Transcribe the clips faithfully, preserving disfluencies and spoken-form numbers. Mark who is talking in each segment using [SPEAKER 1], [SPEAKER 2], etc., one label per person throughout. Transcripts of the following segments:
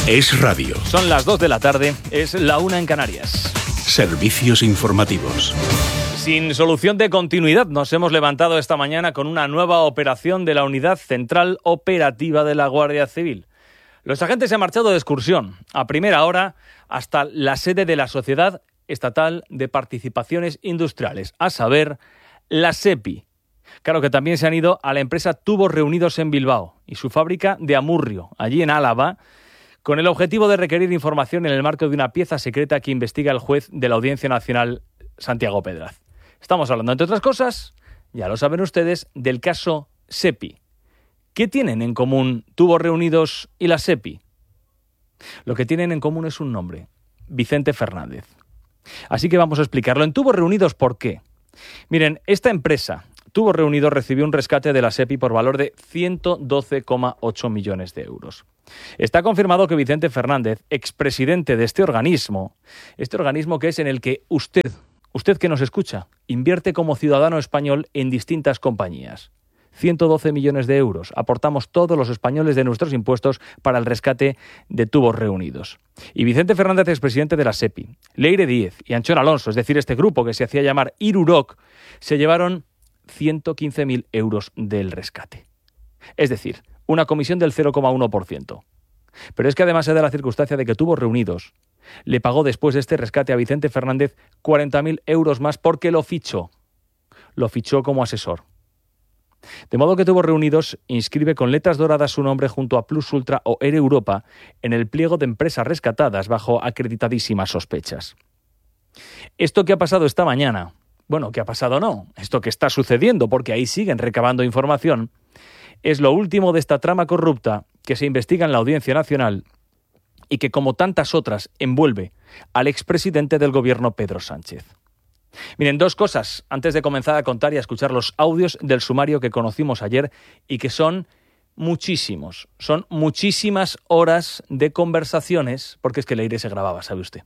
[SPEAKER 1] Es radio.
[SPEAKER 2] Son las dos de la tarde, es la una en Canarias.
[SPEAKER 1] Servicios informativos.
[SPEAKER 2] Sin solución de continuidad, nos hemos levantado esta mañana con una nueva operación de la Unidad Central Operativa de la Guardia Civil. Los agentes se han marchado de excursión a primera hora hasta la sede de la Sociedad Estatal de Participaciones Industriales, a saber, la SEPI. Claro que también se han ido a la empresa Tubos Reunidos en Bilbao y su fábrica de Amurrio, allí en Álava, con el objetivo de requerir información en el marco de una pieza secreta que investiga el juez de la Audiencia Nacional, Santiago Pedraz. Estamos hablando, entre otras cosas, ya lo saben ustedes, del caso SEPI. ¿Qué tienen en común Tubos Reunidos y la SEPI? Lo que tienen en común es un nombre, Vicente Fernández. Así que vamos a explicarlo. En Tubos Reunidos, ¿por qué? Miren, esta empresa, Tubos Reunidos, recibió un rescate de la SEPI por valor de ciento doce coma ocho millones de euros. Está confirmado que Vicente Fernández, expresidente de este organismo, este organismo que es en el que usted, usted que nos escucha, invierte como ciudadano español en distintas compañías. ciento doce millones de euros aportamos todos los españoles de nuestros impuestos para el rescate de Tubos Reunidos. Y Vicente Fernández, expresidente de la SEPI, Leire Díez y Anchón Alonso, es decir, este grupo que se hacía llamar Irurok, se llevaron ciento quince mil euros del rescate. Es decir, una comisión del cero coma uno por ciento. Pero es que además se da la circunstancia de que Tubos Reunidos le pagó después de este rescate a Vicente Fernández cuarenta mil euros más porque lo fichó. Lo fichó como asesor. De modo que Tubos Reunidos inscribe con letras doradas su nombre junto a Plus Ultra o Air Europa en el pliego de empresas rescatadas bajo acreditadísimas sospechas. Esto que ha pasado esta mañana, bueno, ¿qué ha pasado? No, esto que está sucediendo, porque ahí siguen recabando información, es lo último de esta trama corrupta que se investiga en la Audiencia Nacional y que, como tantas otras, envuelve al expresidente del gobierno, Pedro Sánchez. Miren, dos cosas antes de comenzar a contar y a escuchar los audios del sumario que conocimos ayer y que son muchísimos, son muchísimas horas de conversaciones, porque es que Leire se grababa, ¿sabe usted?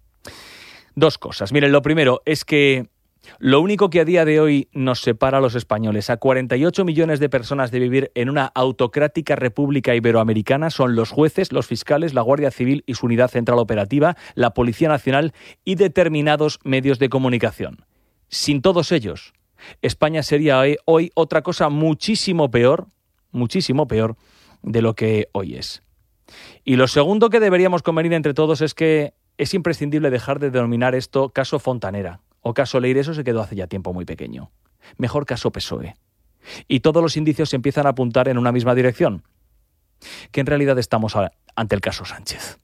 [SPEAKER 2] Dos cosas. Miren, lo primero es que lo único que a día de hoy nos separa a los españoles, a cuarenta y ocho millones de personas, de vivir en una autocrática república iberoamericana son los jueces, los fiscales, la Guardia Civil y su unidad central operativa, la Policía Nacional y determinados medios de comunicación. Sin todos ellos, España sería hoy otra cosa muchísimo peor, muchísimo peor de lo que hoy es. Y lo segundo que deberíamos convenir entre todos es que es imprescindible dejar de denominar esto caso Fontanera o caso Leire. Eso se quedó hace ya tiempo muy pequeño. Mejor caso P S O E. Y todos los indicios se empiezan a apuntar en una misma dirección, que en realidad estamos ante el caso Sánchez.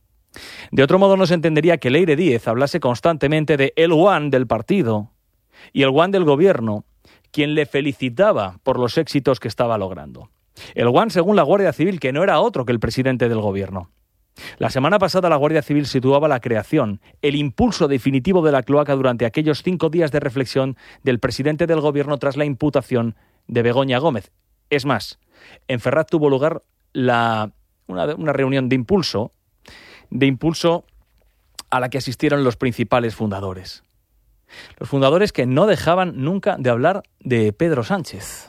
[SPEAKER 2] De otro modo no se entendería que Leire Díez hablase constantemente de el One del partido y el One del gobierno, quien le felicitaba por los éxitos que estaba logrando. El One, según la Guardia Civil, que no era otro que el presidente del gobierno. La semana pasada la Guardia Civil situaba la creación, el impulso definitivo de la cloaca durante aquellos cinco días de reflexión del presidente del gobierno tras la imputación de Begoña Gómez. Es más, en Ferraz tuvo lugar la, una, una reunión de impulso, de impulso a la que asistieron los principales fundadores. Los fundadores que no dejaban nunca de hablar de Pedro Sánchez.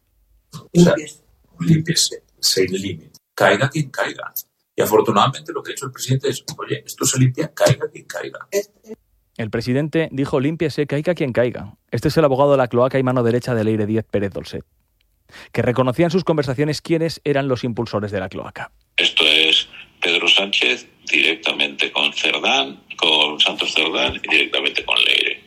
[SPEAKER 3] O sea, límpiese, se limite, caiga quien caiga. Y afortunadamente lo que ha hecho el presidente es, oye, esto se limpia, caiga quien caiga.
[SPEAKER 2] El presidente dijo, límpiese, caiga quien caiga. Este es el abogado de la cloaca y mano derecha de Leire Díez Pérez Dolcet, que reconocía en sus conversaciones quiénes eran los impulsores de la cloaca.
[SPEAKER 4] Esto es Pedro Sánchez directamente con Cerdán, con Santos Cerdán y directamente con Leire.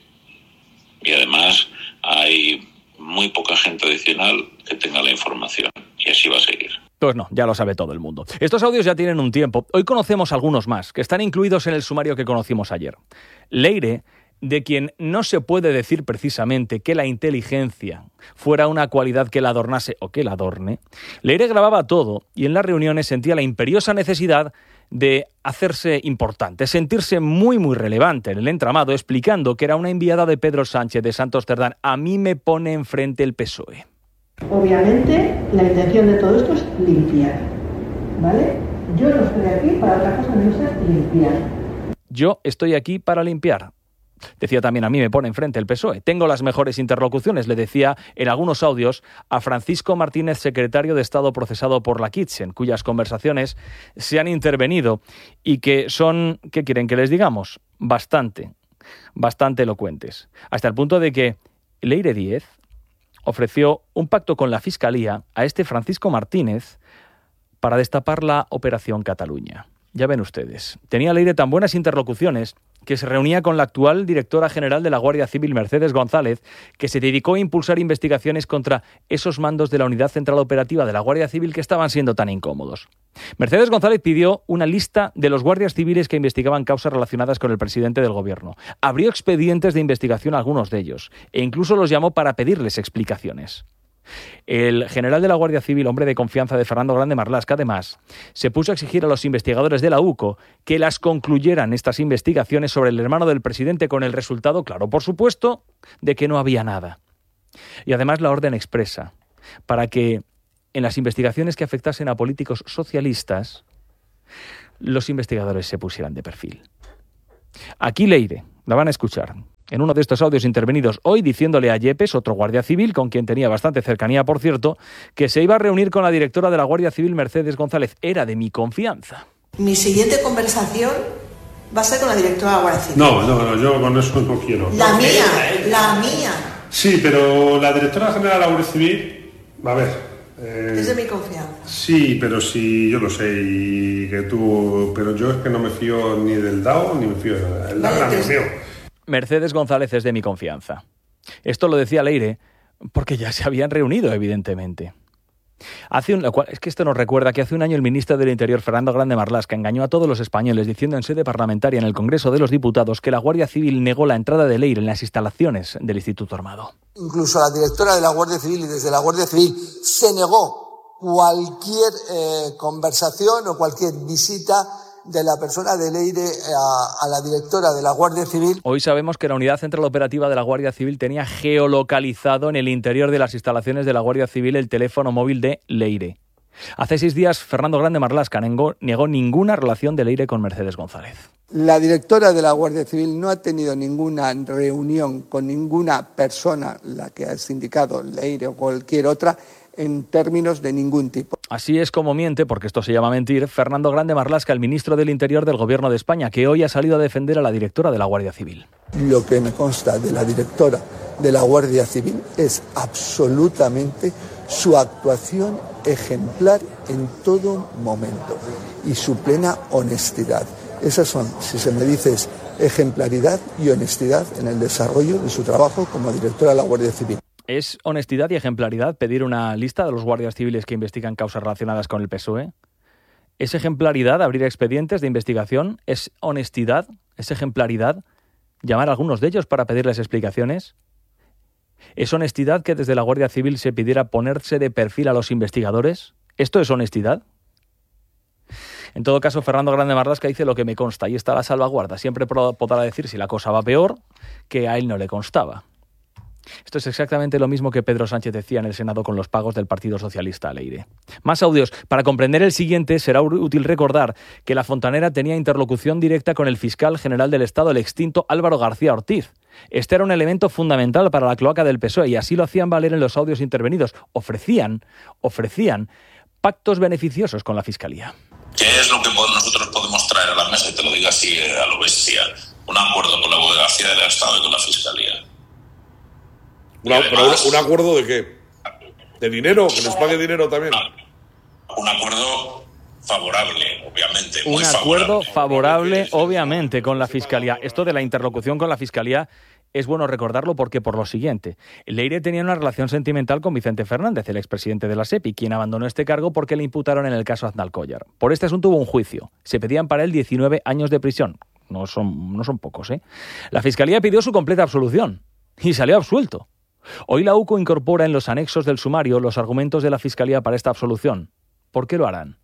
[SPEAKER 4] Y además hay muy poca gente adicional que tenga la información. Y así va a seguir.
[SPEAKER 2] Pues no, ya lo sabe todo el mundo. Estos audios ya tienen un tiempo. Hoy conocemos algunos más, que están incluidos en el sumario que conocimos ayer. Leire, de quien no se puede decir precisamente que la inteligencia fuera una cualidad que la adornase o que la adorne, Leire grababa todo y en las reuniones sentía la imperiosa necesidad de hacerse importante, sentirse muy muy relevante en el entramado, explicando que era una enviada de Pedro Sánchez de Santos Cerdán. A mí me pone enfrente el P S O E.
[SPEAKER 5] Obviamente, la intención de todo esto es limpiar, ¿vale? Yo no estoy aquí para otra cosa menos que limpiar.
[SPEAKER 2] Yo estoy aquí para limpiar. Decía también, a mí me pone enfrente el P S O E. Tengo las mejores interlocuciones, le decía en algunos audios a Francisco Martínez, secretario de Estado procesado por la Kitchen, cuyas conversaciones se han intervenido y que son, ¿qué quieren que les digamos? Bastante, bastante elocuentes. Hasta el punto de que Leire Díez ofreció un pacto con la Fiscalía a este Francisco Martínez para destapar la Operación Cataluña. Ya ven ustedes, tenía Leire tan buenas interlocuciones que se reunía con la actual directora general de la Guardia Civil, Mercedes González, que se dedicó a impulsar investigaciones contra esos mandos de la Unidad Central Operativa de la Guardia Civil que estaban siendo tan incómodos. Mercedes González pidió una lista de los guardias civiles que investigaban causas relacionadas con el presidente del gobierno. Abrió expedientes de investigación a algunos de ellos e incluso los llamó para pedirles explicaciones. El general de la Guardia Civil, hombre de confianza de Fernando Grande Marlaska, además, se puso a exigir a los investigadores de la U C O que las concluyeran estas investigaciones sobre el hermano del presidente, con el resultado, claro, por supuesto, de que no había nada. Y además la orden expresa para que en las investigaciones que afectasen a políticos socialistas, los investigadores se pusieran de perfil. Aquí Leire, la van a escuchar en uno de estos audios intervenidos hoy, diciéndole a Yepes, otro guardia civil, con quien tenía bastante cercanía, por cierto, que se iba a reunir con la directora de la Guardia Civil, Mercedes González. Era de mi confianza.
[SPEAKER 6] Mi siguiente conversación va a ser con la directora de la Guardia Civil.
[SPEAKER 7] No, no, no, yo con eso no quiero.
[SPEAKER 6] La
[SPEAKER 7] no.
[SPEAKER 6] mía, la mía.
[SPEAKER 7] Sí, pero la directora general de la Guardia Civil, a ver... Eh,
[SPEAKER 6] es de mi confianza.
[SPEAKER 7] Sí, pero sí, yo lo sé, y que tú... Pero yo es que no me fío ni del D A O, ni me fío de nada. El D A O no me fío.
[SPEAKER 2] Mercedes González es de mi confianza. Esto lo decía Leire porque ya se habían reunido, evidentemente. Hace un, es que esto nos recuerda que hace un año el ministro del Interior, Fernando Grande Marlaska, engañó a todos los españoles diciendo en sede parlamentaria en el Congreso de los Diputados que la Guardia Civil negó la entrada de Leire en las instalaciones del Instituto Armado.
[SPEAKER 8] Incluso la directora de la Guardia Civil y desde la Guardia Civil se negó cualquier eh, conversación o cualquier visita de la persona de Leire a, a la directora de la Guardia Civil.
[SPEAKER 2] Hoy sabemos que la Unidad Central Operativa de la Guardia Civil tenía geolocalizado en el interior de las instalaciones de la Guardia Civil el teléfono móvil de Leire. Hace seis días, Fernando Grande Marlaska negó, negó ninguna relación de Leire con Mercedes González.
[SPEAKER 8] La directora de la Guardia Civil no ha tenido ninguna reunión con ninguna persona, la que has indicado, Leire o cualquier otra, en términos de ningún tipo.
[SPEAKER 2] Así es como miente, porque esto se llama mentir, Fernando Grande Marlaska, el ministro del Interior del Gobierno de España, que hoy ha salido a defender a la directora de la Guardia Civil.
[SPEAKER 8] Lo que me consta de la directora de la Guardia Civil es absolutamente su actuación ejemplar en todo momento y su plena honestidad. Esas son, si se me dices, ejemplaridad y honestidad en el desarrollo de su trabajo como directora de la Guardia Civil.
[SPEAKER 2] ¿Es honestidad y ejemplaridad pedir una lista de los guardias civiles que investigan causas relacionadas con el P S O E? ¿Es ejemplaridad abrir expedientes de investigación? ¿Es honestidad? ¿Es ejemplaridad llamar a algunos de ellos para pedirles explicaciones? ¿Es honestidad que desde la Guardia Civil se pidiera ponerse de perfil a los investigadores? ¿Esto es honestidad? En todo caso, Fernando Grande Marlaska dice lo que me consta. Ahí está la salvaguarda. Siempre podrá decir, si la cosa va peor, que a él no le constaba. Esto es exactamente lo mismo que Pedro Sánchez decía en el Senado con los pagos del Partido Socialista a Leire. Más audios. Para comprender el siguiente, será útil recordar que la Fontanera tenía interlocución directa con el fiscal general del Estado, el extinto Álvaro García Ortiz. Este era un elemento fundamental para la cloaca del P S O E y así lo hacían valer en los audios intervenidos. Ofrecían, ofrecían pactos beneficiosos con la Fiscalía.
[SPEAKER 4] ¿Qué es lo que nosotros podemos traer a la mesa? Y te lo digo así a lo bestia. Un acuerdo con la Abogacía del Estado y con la Fiscalía.
[SPEAKER 9] Una, además, pero un, ¿Un acuerdo de qué? ¿De dinero? ¿Que nos pague dinero también?
[SPEAKER 4] Un acuerdo favorable, obviamente.
[SPEAKER 2] Un
[SPEAKER 4] muy
[SPEAKER 2] acuerdo
[SPEAKER 4] favorable,
[SPEAKER 2] favorable, obviamente, con la Fiscalía. Esto de la interlocución con la Fiscalía es bueno recordarlo porque por lo siguiente. Leire tenía una relación sentimental con Vicente Fernández, el expresidente de la SEPI, quien abandonó este cargo porque le imputaron en el caso Aznalcóllar. Por este asunto hubo un juicio. Se pedían para él diecinueve años de prisión. No son, no son pocos, ¿eh? La Fiscalía pidió su completa absolución y salió absuelto. Hoy la U C O incorpora en los anexos del sumario los argumentos de la Fiscalía para esta absolución. ¿Por qué lo harán?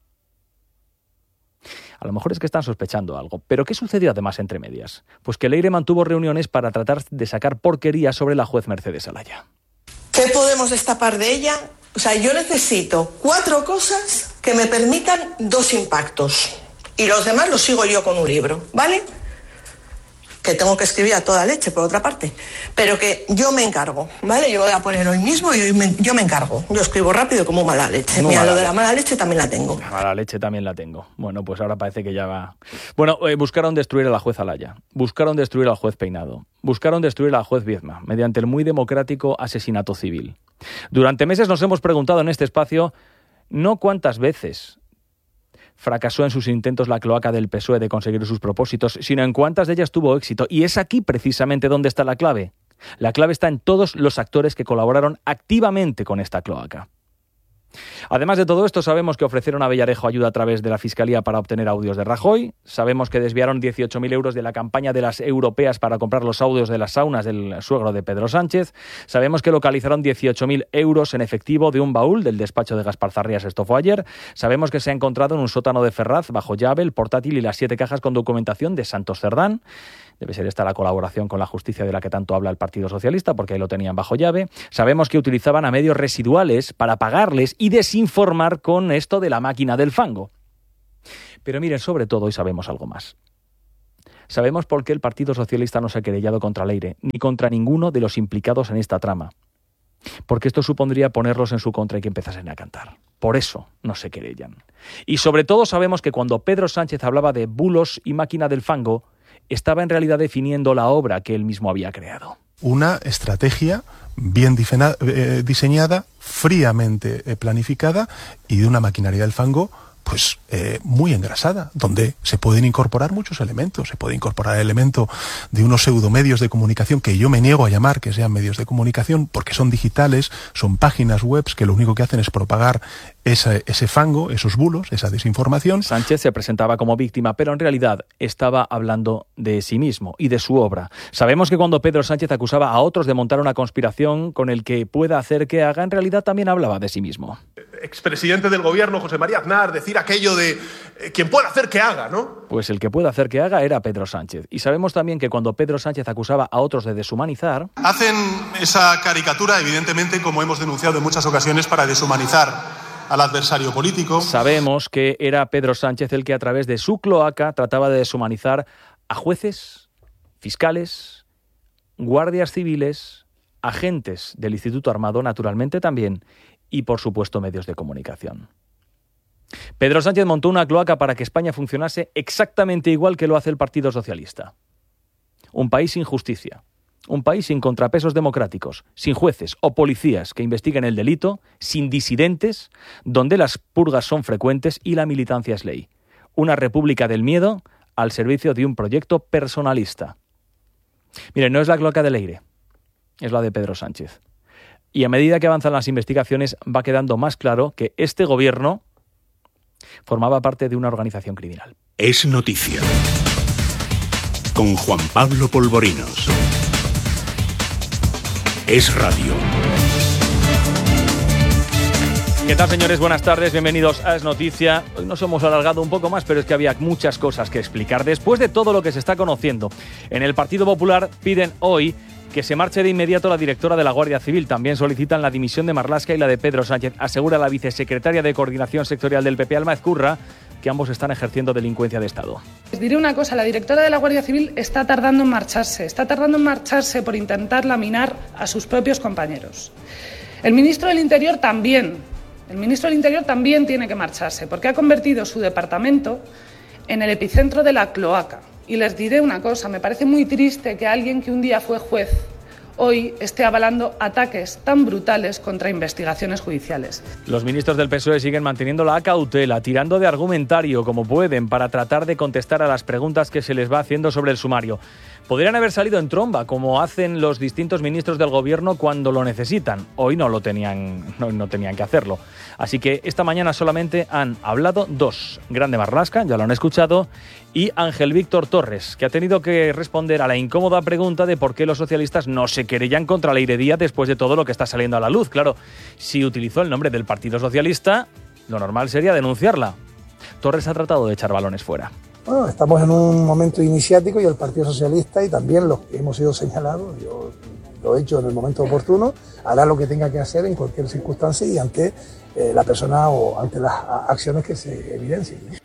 [SPEAKER 2] A lo mejor es que están sospechando algo. ¿Pero qué sucedió además entre medias? Pues que Leire mantuvo reuniones para tratar de sacar porquería sobre la juez Mercedes Alaya.
[SPEAKER 6] ¿Qué podemos destapar de ella? O sea, yo necesito cuatro cosas que me permitan dos impactos. Y los demás los sigo yo con un libro, ¿vale? que tengo que escribir a toda leche, por otra parte, pero que yo me encargo, ¿vale? Yo voy a poner hoy mismo y hoy me, yo me encargo. Yo escribo rápido como mala leche. Mira, lo de la mala leche también la tengo.
[SPEAKER 2] La mala leche también la tengo. Bueno, pues ahora parece que ya va... Bueno, eh, buscaron destruir a la juez Alaya, buscaron destruir al juez Peinado, buscaron destruir a la juez Viedma, mediante el muy democrático asesinato civil. Durante meses nos hemos preguntado en este espacio no cuántas veces fracasó en sus intentos la cloaca del P S O E de conseguir sus propósitos, sino en cuántas de ellas tuvo éxito. Y es aquí precisamente donde está la clave. La clave está en todos los actores que colaboraron activamente con esta cloaca. Además de todo esto, sabemos que ofrecieron a Villarejo ayuda a través de la Fiscalía para obtener audios de Rajoy, sabemos que desviaron dieciocho mil euros de la campaña de las europeas para comprar los audios de las saunas del suegro de Pedro Sánchez, sabemos que localizaron dieciocho mil euros en efectivo de un baúl del despacho de Gaspar Zarrías, esto fue ayer, sabemos que se ha encontrado en un sótano de Ferraz, bajo llave, el portátil y las siete cajas con documentación de Santos Cerdán. Debe ser esta la colaboración con la justicia de la que tanto habla el Partido Socialista, porque ahí lo tenían bajo llave. Sabemos que utilizaban a medios residuales para pagarles y desinformar con esto de la máquina del fango. Pero miren, sobre todo hoy sabemos algo más. Sabemos por qué el Partido Socialista no se ha querellado contra Leire, ni contra ninguno de los implicados en esta trama. Porque esto supondría ponerlos en su contra y que empezasen a cantar. Por eso no se querellan. Y sobre todo sabemos que cuando Pedro Sánchez hablaba de bulos y máquina del fango, estaba en realidad definiendo la obra que él mismo había creado.
[SPEAKER 10] Una estrategia bien diseñada, fríamente planificada y de una maquinaria del fango pues eh, muy engrasada, donde se pueden incorporar muchos elementos. Se puede incorporar el elemento de unos pseudomedios de comunicación que yo me niego a llamar que sean medios de comunicación porque son digitales, son páginas web que lo único que hacen es propagar ese, ese fango, esos bulos, esa desinformación.
[SPEAKER 2] Sánchez se presentaba como víctima, pero en realidad estaba hablando de sí mismo y de su obra. Sabemos que cuando Pedro Sánchez acusaba a otros de montar una conspiración con el que pueda hacer que haga, en realidad también hablaba de sí mismo.
[SPEAKER 11] Expresidente del gobierno, José María Aznar, decir aquello de eh, quien pueda hacer que haga, ¿no?
[SPEAKER 2] Pues el que pueda hacer que haga era Pedro Sánchez. Y sabemos también que cuando Pedro Sánchez acusaba a otros de deshumanizar...
[SPEAKER 11] Hacen esa caricatura, evidentemente, como hemos denunciado en muchas ocasiones, para deshumanizar al adversario político.
[SPEAKER 2] Sabemos que era Pedro Sánchez el que a través de su cloaca trataba de deshumanizar a jueces, fiscales, guardias civiles, agentes del Instituto Armado, naturalmente también, y por supuesto medios de comunicación. Pedro Sánchez montó una cloaca para que España funcionase exactamente igual que lo hace el Partido Socialista. Un país sin justicia, un país sin contrapesos democráticos, sin jueces o policías que investiguen el delito, sin disidentes, donde las purgas son frecuentes y la militancia es ley. Una república del miedo al servicio de un proyecto personalista. Miren, no es la cloaca de Leire, es la de Pedro Sánchez. Y a medida que avanzan las investigaciones va quedando más claro que este gobierno formaba parte de una organización criminal.
[SPEAKER 1] Es noticia. Con Juan Pablo Polvorinos. Es radio.
[SPEAKER 2] ¿Qué tal, señores? Buenas tardes, bienvenidos a Es Noticia. Hoy nos hemos alargado un poco más, pero es que había muchas cosas que explicar. Después de todo lo que se está conociendo, en el Partido Popular piden hoy que se marche de inmediato la directora de la Guardia Civil. También solicitan la dimisión de Marlaska y la de Pedro Sánchez. Asegura la vicesecretaria de Coordinación Sectorial del P P, Alma Ezcurra, que ambos están ejerciendo delincuencia de Estado.
[SPEAKER 12] Les diré una cosa, la directora de la Guardia Civil está tardando en marcharse. Está tardando en marcharse por intentar laminar a sus propios compañeros. El ministro del Interior también. El ministro del Interior también tiene que marcharse, porque ha convertido su departamento en el epicentro de la cloaca. Y les diré una cosa, me parece muy triste que alguien que un día fue juez hoy esté avalando ataques tan brutales contra investigaciones judiciales.
[SPEAKER 2] Los ministros del P S O E siguen manteniendo la cautela, tirando de argumentario como pueden para tratar de contestar a las preguntas que se les va haciendo sobre el sumario. Podrían haber salido en tromba, como hacen los distintos ministros del gobierno cuando lo necesitan. Hoy no lo tenían, no, no tenían que hacerlo. Así que esta mañana solamente han hablado dos. Grande Marlaska, ya lo han escuchado, y Ángel Víctor Torres, que ha tenido que responder a la incómoda pregunta de por qué los socialistas no se querellan contra Leire Díaz después de todo lo que está saliendo a la luz. Claro, si utilizó el nombre del Partido Socialista, lo normal sería denunciarla. Torres ha tratado de echar balones fuera.
[SPEAKER 13] Bueno, estamos en un momento iniciático y el Partido Socialista y también los que hemos sido señalados, yo lo he hecho en el momento oportuno, hará lo que tenga que hacer en cualquier circunstancia y ante eh, la persona o ante las acciones que se evidencien.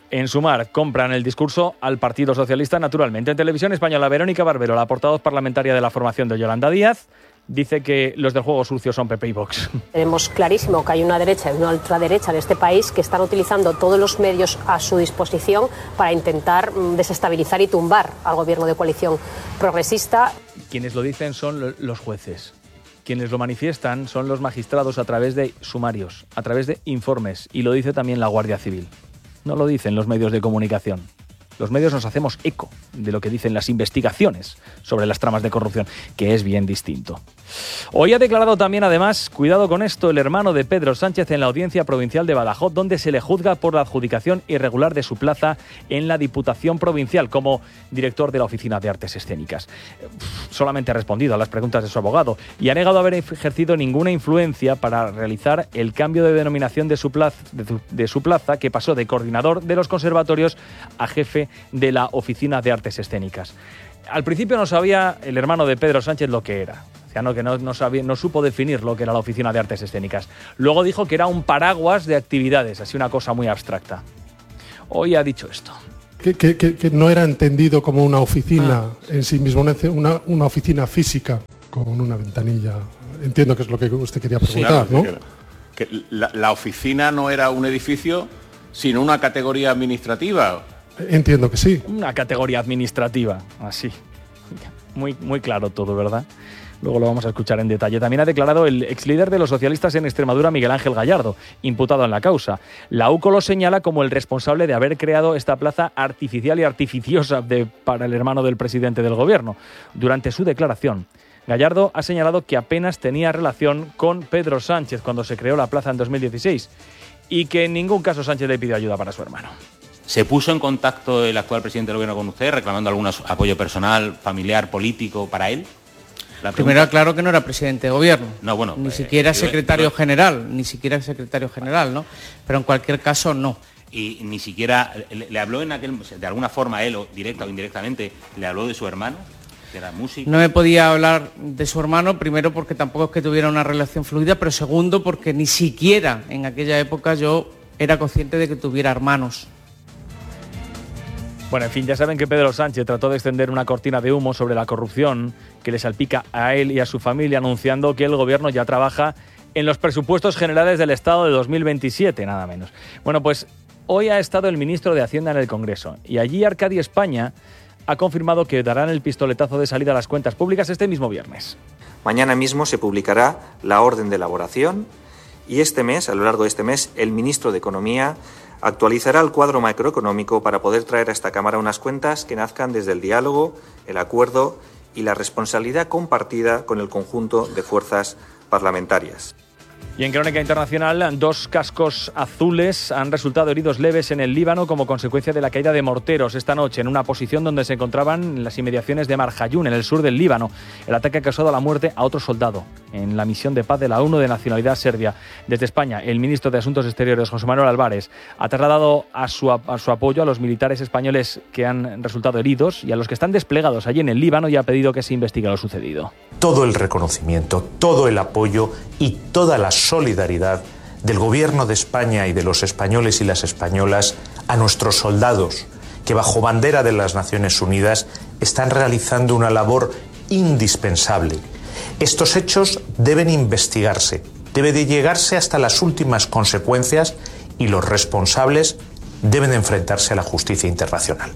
[SPEAKER 2] En Sumar compran el discurso al Partido Socialista, naturalmente. En Televisión Española, Verónica Barbero, la portavoz parlamentaria de la formación de Yolanda Díaz, dice que los del juego sucio son P P y Vox.
[SPEAKER 14] Tenemos clarísimo que hay una derecha y una ultraderecha en este país que están utilizando todos los medios a su disposición para intentar desestabilizar y tumbar al gobierno de coalición progresista.
[SPEAKER 2] Quienes lo dicen son los jueces. Quienes lo manifiestan son los magistrados a través de sumarios, a través de informes, y lo dice también la Guardia Civil. No lo dicen los medios de comunicación. Los medios nos hacemos eco de lo que dicen las investigaciones sobre las tramas de corrupción, que es bien distinto. Hoy ha declarado también, además, cuidado con esto, el hermano de Pedro Sánchez en la Audiencia Provincial de Badajoz, donde se le juzga por la adjudicación irregular de su plaza en la Diputación Provincial como director de la Oficina de Artes Escénicas. Solamente ha respondido a las preguntas de su abogado y ha negado haber ejercido ninguna influencia para realizar el cambio de denominación de su plaza, de su, de su plaza que pasó de coordinador de los conservatorios a jefe de la Oficina de Artes Escénicas. Al principio no sabía el hermano de Pedro Sánchez lo que era. O sea, no, que no, no, sabía, no supo definir lo que era la Oficina de Artes Escénicas. Luego dijo que era un paraguas de actividades, así una cosa muy abstracta. Hoy ha dicho esto.
[SPEAKER 15] Que, que, que, que no era entendido como una oficina ah. en sí mismo, una, una oficina física con una ventanilla. Entiendo que es lo que usted quería preguntar, sí, claro, ¿no?
[SPEAKER 16] Que, que la, la oficina no era un edificio, sino una categoría administrativa.
[SPEAKER 15] Entiendo que sí.
[SPEAKER 2] Una categoría administrativa, así. Muy, muy claro todo, ¿verdad? Luego lo vamos a escuchar en detalle. También ha declarado el exlíder de los socialistas en Extremadura, Miguel Ángel Gallardo, imputado en la causa. La U C O lo señala como el responsable de haber creado esta plaza artificial y artificiosa de, para el hermano del presidente del gobierno. Durante su declaración, Gallardo ha señalado que apenas tenía relación con Pedro Sánchez cuando se creó la plaza en dos mil dieciséis y que en ningún caso Sánchez le pidió ayuda para su hermano.
[SPEAKER 17] ¿Se puso en contacto el actual presidente del gobierno con usted reclamando algún apoyo personal, familiar, político para él?
[SPEAKER 18] Primero aclaro que no era presidente de gobierno,
[SPEAKER 17] no, bueno,
[SPEAKER 18] ni
[SPEAKER 17] eh,
[SPEAKER 18] siquiera
[SPEAKER 17] eh,
[SPEAKER 18] secretario
[SPEAKER 17] eh,
[SPEAKER 18] general, ni siquiera secretario general, ¿no? Pero en cualquier caso no.
[SPEAKER 17] Y ni siquiera le, le habló en aquel, de alguna forma él, o directa o indirectamente, le habló de su hermano, que era músico.
[SPEAKER 18] No me podía hablar de su hermano, primero porque tampoco es que tuviera una relación fluida, pero segundo porque ni siquiera en aquella época yo era consciente de que tuviera hermanos.
[SPEAKER 2] Bueno, en fin, ya saben que Pedro Sánchez trató de extender una cortina de humo sobre la corrupción que le salpica a él y a su familia, anunciando que el gobierno ya trabaja en los presupuestos generales del Estado de dos mil veintisiete, nada menos. Bueno, pues hoy ha estado el ministro de Hacienda en el Congreso y allí Arcadi España ha confirmado que darán el pistoletazo de salida a las cuentas públicas este mismo viernes.
[SPEAKER 19] Mañana mismo se publicará la orden de elaboración y este mes, a lo largo de este mes, el ministro de Economía actualizará el cuadro macroeconómico para poder traer a esta Cámara unas cuentas que nazcan desde el diálogo, el acuerdo y la responsabilidad compartida con el conjunto de fuerzas parlamentarias.
[SPEAKER 2] Y en crónica internacional, dos cascos azules han resultado heridos leves en el Líbano como consecuencia de la caída de morteros esta noche en una posición donde se encontraban en las inmediaciones de Marjayún, en el sur del Líbano. El ataque ha causado la muerte a otro soldado en la misión de paz de la ONU de nacionalidad serbia. Desde España, el ministro de Asuntos Exteriores, José Manuel Álvarez, ha trasladado a su, a su apoyo a los militares españoles que han resultado heridos y a los que están desplegados allí en el Líbano y ha pedido que se investigue lo sucedido.
[SPEAKER 20] Todo el reconocimiento, todo el apoyo y toda la solidaridad del Gobierno de España y de los españoles y las españolas a nuestros soldados que bajo bandera de las Naciones Unidas están realizando una labor indispensable. Estos hechos deben investigarse, debe de llegarse hasta las últimas consecuencias y los responsables deben de enfrentarse a la justicia internacional.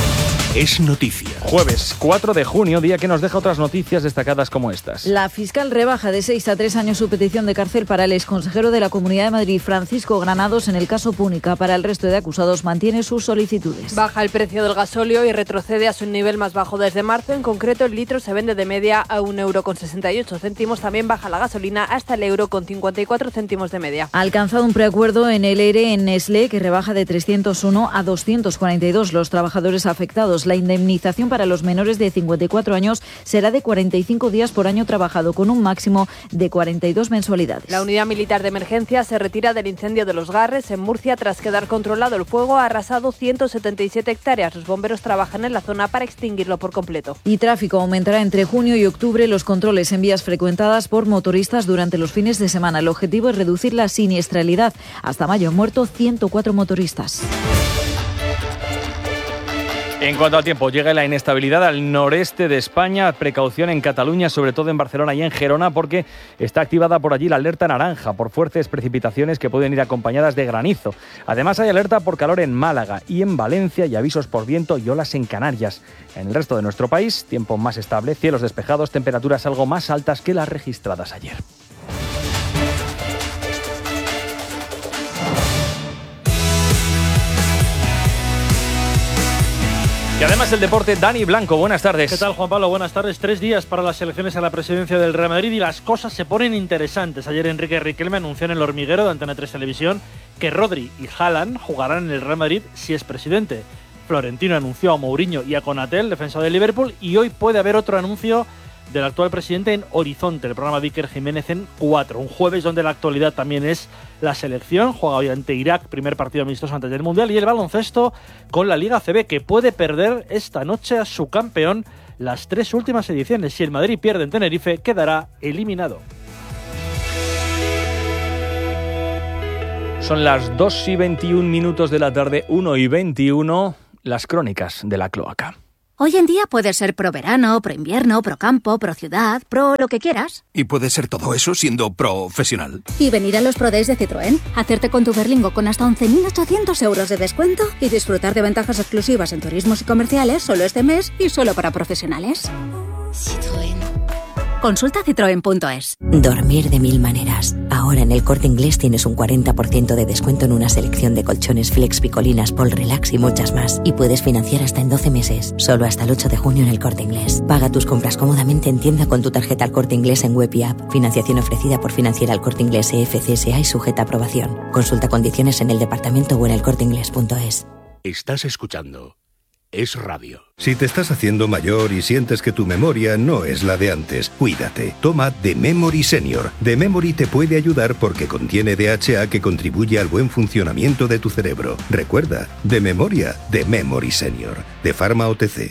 [SPEAKER 1] Es noticia.
[SPEAKER 2] Jueves cuatro de junio, día que nos deja otras noticias destacadas como estas.
[SPEAKER 21] La fiscal rebaja de seis a tres años su petición de cárcel para el exconsejero de la Comunidad de Madrid, Francisco Granados, en el caso Púnica. Para el resto de acusados mantiene sus solicitudes.
[SPEAKER 22] Baja el precio del gasóleo y retrocede a su nivel más bajo desde marzo. En concreto, el litro se vende de media a un euro con sesenta y ocho céntimos. También baja la gasolina hasta el euro con cincuenta y cuatro céntimos de media.
[SPEAKER 21] Ha alcanzado un preacuerdo en el E R E en Nestlé que rebaja de trescientos uno a doscientos cuarenta y dos los trabajadores afectados. La indemnización para los menores de cincuenta y cuatro años será de cuarenta y cinco días por año trabajado, con un máximo de cuarenta y dos mensualidades.
[SPEAKER 22] La unidad militar de emergencia se retira del incendio de Los Garres en Murcia tras quedar controlado el fuego. Ha arrasado ciento setenta y siete hectáreas. Los bomberos trabajan en la zona para extinguirlo por completo.
[SPEAKER 21] Y tráfico aumentará entre junio y octubre los controles en vías frecuentadas por motoristas durante los fines de semana. El objetivo es reducir la siniestralidad. Hasta mayo han muerto ciento cuatro motoristas.
[SPEAKER 2] En cuanto al tiempo, llega la inestabilidad al noreste de España. Precaución en Cataluña, sobre todo en Barcelona y en Gerona, porque está activada por allí la alerta naranja por fuertes precipitaciones que pueden ir acompañadas de granizo. Además, hay alerta por calor en Málaga y en Valencia y avisos por viento y olas en Canarias. En el resto de nuestro país, tiempo más estable, cielos despejados, temperaturas algo más altas que las registradas ayer. Y además el deporte, Dani Blanco, buenas tardes.
[SPEAKER 3] ¿Qué tal, Juan Pablo? Buenas tardes. Tres días para las elecciones a la presidencia del Real Madrid y las cosas se ponen interesantes. Ayer Enrique Riquelme anunció en El Hormiguero de Antena tres Televisión que Rodri y Haaland jugarán en el Real Madrid si es presidente. Florentino anunció a Mourinho y a Konaté, defensa de Liverpool, y hoy puede haber otro anuncio del actual presidente en Horizonte, el programa de Iker Jiménez en cuatro. Un jueves donde la actualidad también es la selección. Juega hoy ante Irak, primer partido amistoso antes del Mundial. Y el baloncesto con la Liga A C B, que puede perder esta noche a su campeón las tres últimas ediciones. Si el Madrid pierde en Tenerife, quedará eliminado.
[SPEAKER 2] Son las dos y veintiún minutos de la tarde, una y veintiuno, las crónicas de la cloaca.
[SPEAKER 5] Hoy en día puedes ser pro verano, pro invierno, pro campo, pro ciudad, pro lo que quieras.
[SPEAKER 1] Y puedes ser todo eso siendo profesional.
[SPEAKER 5] Y venir a los Pro Days de Citroën, hacerte con tu Berlingo con hasta once mil ochocientos euros de descuento y disfrutar de ventajas exclusivas en turismos y comerciales solo este mes y solo para profesionales. Citroën. Consulta citroen punto es.
[SPEAKER 23] Dormir de mil maneras. Ahora en El Corte Inglés tienes un cuarenta por ciento de descuento en una selección de colchones Flex, Picolinas, Pol Relax y muchas más. Y puedes financiar hasta en doce meses. Solo hasta el ocho de junio en El Corte Inglés. Paga tus compras cómodamente en tienda con tu tarjeta El Corte Inglés en web y app. Financiación ofrecida por Financiera El Corte Inglés E F C S A y sujeta a aprobación. Consulta condiciones en el departamento o en el corte inglés punto es.
[SPEAKER 1] Estás escuchando Es Radio. Si te estás haciendo mayor y sientes que tu memoria no es la de antes, cuídate. Toma The Memory Senior. The Memory te puede ayudar porque contiene D H A que contribuye al buen funcionamiento de tu cerebro. Recuerda, de memoria, The Memory Senior. De Pharma O T C.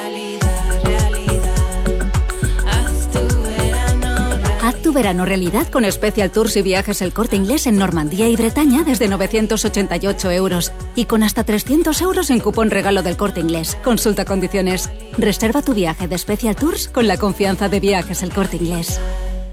[SPEAKER 5] Haz tu verano realidad con Special Tours y Viajes El Corte Inglés en Normandía y Bretaña desde novecientos ochenta y ocho euros y con hasta trescientos euros en cupón regalo del Corte Inglés. Consulta condiciones. Reserva tu viaje de Special Tours con la confianza de Viajes El Corte Inglés.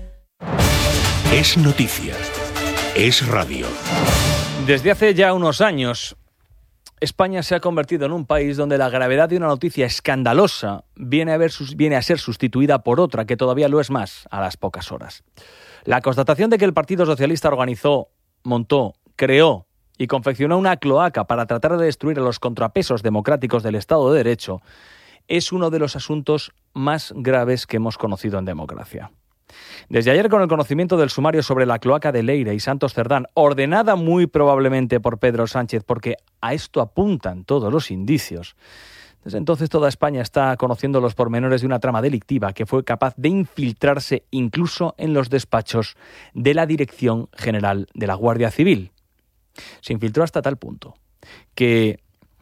[SPEAKER 1] Es noticia. Es radio.
[SPEAKER 2] Desde hace ya unos años, España se ha convertido en un país donde la gravedad de una noticia escandalosa viene a, ver, viene a ser sustituida por otra que todavía lo es más a las pocas horas. La constatación de que el Partido Socialista organizó, montó, creó y confeccionó una cloaca para tratar de destruir a los contrapesos democráticos del Estado de Derecho es uno de los asuntos más graves que hemos conocido en democracia. Desde ayer, con el conocimiento del sumario sobre la cloaca de Leire y Santos Cerdán, ordenada muy probablemente por Pedro Sánchez, porque a esto apuntan todos los indicios, desde entonces toda España está conociendo los pormenores de una trama delictiva que fue capaz de infiltrarse incluso en los despachos de la Dirección General de la Guardia Civil. Se infiltró hasta tal punto que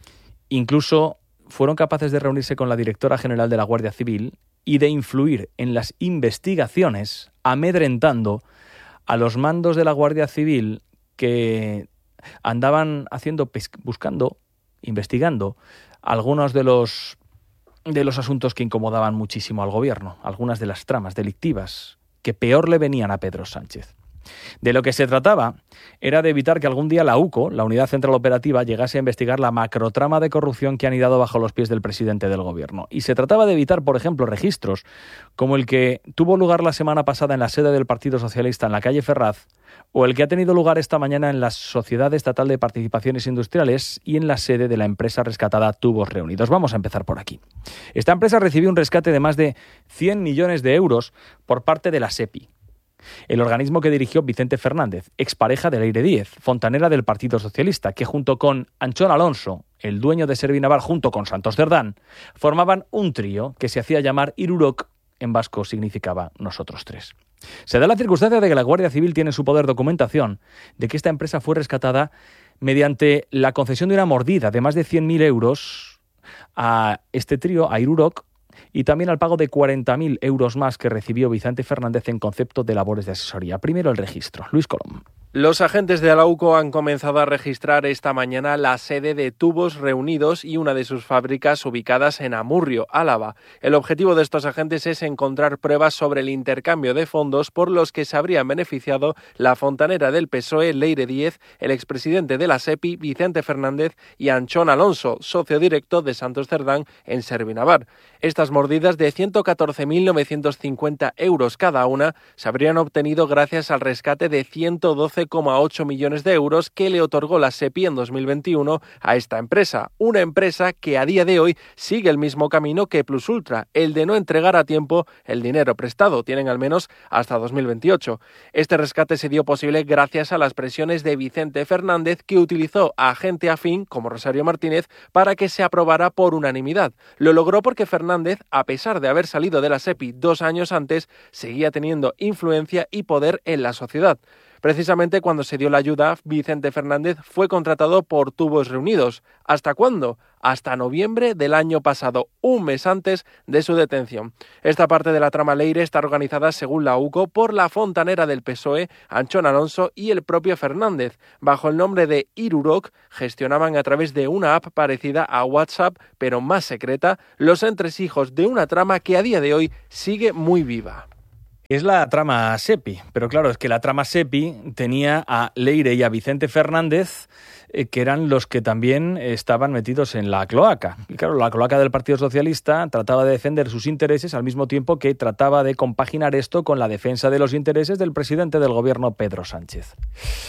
[SPEAKER 2] incluso fueron capaces de reunirse con la directora general de la Guardia Civil y de influir en las investigaciones, amedrentando a los mandos de la Guardia Civil que andaban haciendo, buscando, investigando algunos de los, de los asuntos que incomodaban muchísimo al gobierno, algunas de las tramas delictivas que peor le venían a Pedro Sánchez. De lo que se trataba era de evitar que algún día la U C O, la Unidad Central Operativa, llegase a investigar la macrotrama de corrupción que han ido bajo los pies del presidente del gobierno. Y se trataba de evitar, por ejemplo, registros como el que tuvo lugar la semana pasada en la sede del Partido Socialista en la calle Ferraz, o el que ha tenido lugar esta mañana en la Sociedad Estatal de Participaciones Industriales y en la sede de la empresa rescatada Tubos Reunidos. Vamos a empezar por aquí. Esta empresa recibió un rescate de más de cien millones de euros por parte de la SEPI, el organismo que dirigió Vicente Fernández, expareja de Leire Díez, fontanera del Partido Socialista, que junto con Anchón Alonso, el dueño de Servinaval, junto con Santos Cerdán, formaban un trío que se hacía llamar Irurok, en vasco significaba nosotros tres. Se da la circunstancia de que la Guardia Civil tiene en su poder documentación de que esta empresa fue rescatada mediante la concesión de una mordida de más de cien mil euros a este trío, a Irurok, y también al pago de cuarenta mil euros más que recibió Vicente Fernández en concepto de labores de asesoría. Primero el registro. Luis Colom.
[SPEAKER 7] Los agentes de la U C O han comenzado a registrar esta mañana la sede de Tubos Reunidos y una de sus fábricas ubicadas en Amurrio, Álava. El objetivo de estos agentes es encontrar pruebas sobre el intercambio de fondos por los que se habrían beneficiado la fontanera del P S O E, Leire Díez, el expresidente de la SEPI, Vicente Fernández, y Anchón Alonso, socio directo de Santos Cerdán en Servinavar. Estas mordidas de ciento catorce mil novecientos cincuenta euros cada una se habrían obtenido gracias al rescate de ciento doce coma ocho millones de euros que le otorgó la SEPI en dos mil veintiuno a esta empresa, una empresa que a día de hoy sigue el mismo camino que Plus Ultra, el de no entregar a tiempo el dinero prestado. Tienen al menos hasta dos mil veintiocho. Este rescate se dio posible gracias a las presiones de Vicente Fernández, que utilizó a gente afín como Rosario Martínez para que se aprobara por unanimidad. Lo logró porque Fernández, a pesar de haber salido de la SEPI dos años antes, seguía teniendo influencia y poder en la sociedad. Precisamente cuando se dio la ayuda, Vicente Fernández fue contratado por Tubos Reunidos. ¿Hasta cuándo? Hasta noviembre del año pasado, un mes antes de su detención. Esta parte de la trama Leire está organizada, según la U C O, por la fontanera del P S O E, Anchón Alonso, y el propio Fernández. Bajo el nombre de Irurok, gestionaban a través de una app parecida a WhatsApp, pero más secreta, los entresijos de una trama que a día de hoy sigue muy viva.
[SPEAKER 2] Es la trama SEPI, pero claro, es que la trama SEPI tenía a Leire y a Vicente Fernández, eh, que eran los que también estaban metidos en la cloaca. Y claro, la cloaca del Partido Socialista trataba de defender sus intereses al mismo tiempo que trataba de compaginar esto con la defensa de los intereses del presidente del gobierno, Pedro Sánchez.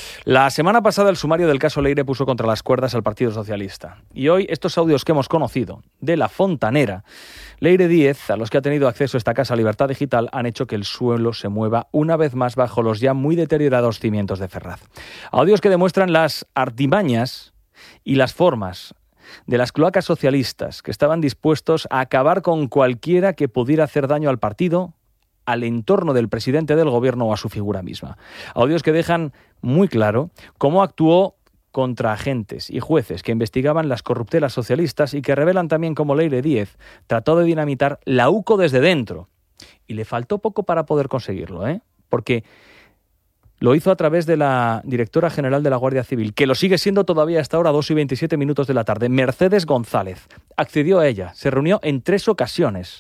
[SPEAKER 2] La semana pasada el sumario del caso Leire puso contra las cuerdas al Partido Socialista. Y hoy estos audios que hemos conocido de la fontanera Leire Díez, a los que ha tenido acceso esta Casa Libertad Digital, han hecho que el suelo se mueva una vez más bajo los ya muy deteriorados cimientos de Ferraz. Audios que demuestran las artimañas y las formas de las cloacas socialistas, que estaban dispuestos a acabar con cualquiera que pudiera hacer daño al partido, al entorno del presidente del gobierno o a su figura misma. Audios que dejan muy claro cómo actuó contra agentes y jueces que investigaban las corruptelas socialistas y que revelan también cómo Leire Díez trató de dinamitar la U C O desde dentro. Y le faltó poco para poder conseguirlo, ¿eh? Porque lo hizo a través de la directora general de la Guardia Civil, que lo sigue siendo todavía hasta ahora, dos y veintisiete minutos de la tarde, Mercedes González. Accedió a ella, se reunió en tres ocasiones.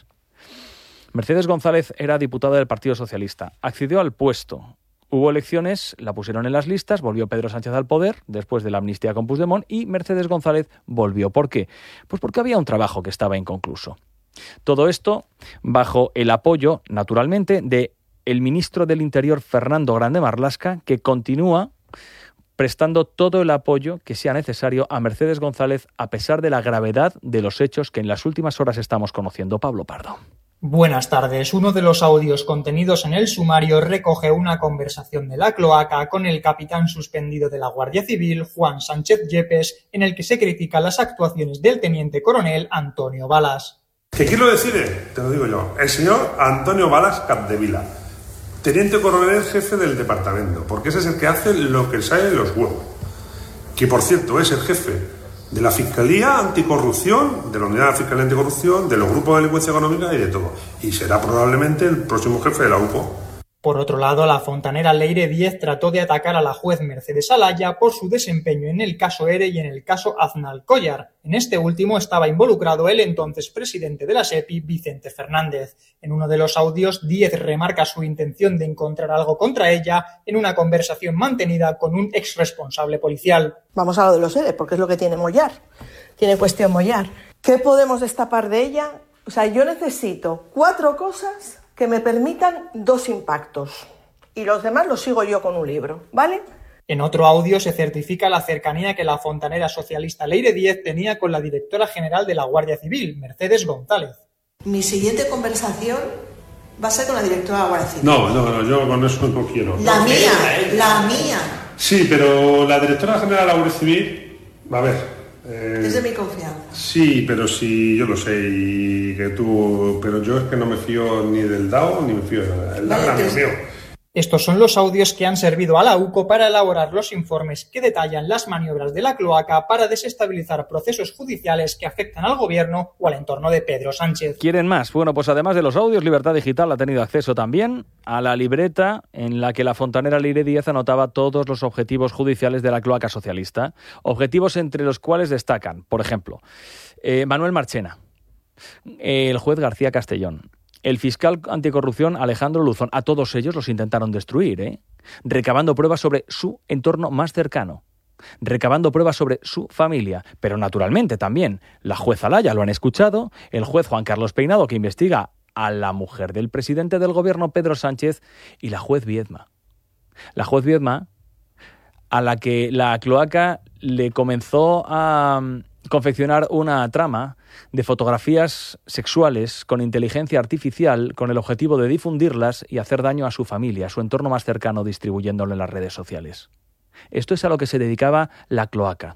[SPEAKER 2] Mercedes González era diputada del Partido Socialista, accedió al puesto. Hubo elecciones, la pusieron en las listas, volvió Pedro Sánchez al poder después de la amnistía con Puigdemont y Mercedes González volvió. ¿Por qué? Pues porque había un trabajo que estaba inconcluso. Todo esto bajo el apoyo, naturalmente, de el ministro del Interior, Fernando Grande Marlaska, que continúa prestando todo el apoyo que sea necesario a Mercedes González a pesar de la gravedad de los hechos que en las últimas horas estamos conociendo. Pablo Pardo.
[SPEAKER 8] Buenas tardes. Uno de los audios contenidos en el sumario recoge una conversación de la cloaca con el capitán suspendido de la Guardia Civil, Juan Sánchez Yepes, en el que se critica las actuaciones del teniente coronel Antonio Balas.
[SPEAKER 9] ¿Que quién lo decide? Te lo digo yo. El señor Antonio Balas Capdevila, teniente coronel jefe del departamento, porque ese es el que hace lo que sale de los huevos. Que, por cierto, es el jefe de la Fiscalía Anticorrupción, de la Unidad de la Fiscalía Anticorrupción, de los grupos de delincuencia económica y de todo. Y será probablemente el próximo jefe de la U C O.
[SPEAKER 8] Por otro lado, la fontanera Leire Díez trató de atacar a la juez Mercedes Alaya por su desempeño en el caso ERE y en el caso Aznalcóllar. En este último estaba involucrado el entonces presidente de la SEPI, Vicente Fernández. En uno de los audios, Díez remarca su intención de encontrar algo contra ella en una conversación mantenida con un exresponsable policial.
[SPEAKER 6] Vamos a lo de los ERE, porque es lo que tiene Mollar. Tiene cuestión Mollar. ¿Qué podemos destapar de ella? O sea, yo necesito cuatro cosas que me permitan dos impactos. Y los demás los sigo yo con un libro, ¿vale?
[SPEAKER 8] En otro audio se certifica la cercanía que la fontanera socialista Leire Díez tenía con la directora general de la Guardia Civil, Mercedes González.
[SPEAKER 6] Mi siguiente conversación va a ser con la directora de la Guardia Civil.
[SPEAKER 9] No, no, no, yo con eso no quiero.
[SPEAKER 6] La mía, la mía.
[SPEAKER 9] Sí, pero la directora general de la Guardia Civil, a ver... Eh,
[SPEAKER 6] es de mi confianza.
[SPEAKER 9] Sí, pero sí, yo lo sé, y que tú... Pero yo es que no me fío ni del D A O ni me fío de nada. El D A O es mío.
[SPEAKER 8] Estos son los audios que han servido a la U C O para elaborar los informes que detallan las maniobras de la cloaca para desestabilizar procesos judiciales que afectan al gobierno o al entorno de Pedro Sánchez.
[SPEAKER 2] ¿Quieren más? Bueno, pues además de los audios, Libertad Digital ha tenido acceso también a la libreta en la que la fontanera Leire Díez anotaba todos los objetivos judiciales de la cloaca socialista. Objetivos entre los cuales destacan, por ejemplo, eh, Manuel Marchena, el juez García Castellón, el fiscal anticorrupción Alejandro Luzón. A todos ellos los intentaron destruir, ¿eh? recabando pruebas sobre su entorno más cercano, recabando pruebas sobre su familia, pero naturalmente también la jueza Laya, lo han escuchado, el juez Juan Carlos Peinado, que investiga a la mujer del presidente del gobierno, Pedro Sánchez, y la juez Viedma. La juez Viedma, a la que la cloaca le comenzó a confeccionar una trama de fotografías sexuales con inteligencia artificial con el objetivo de difundirlas y hacer daño a su familia, a su entorno más cercano, distribuyéndolo en las redes sociales. Esto es a lo que se dedicaba la cloaca.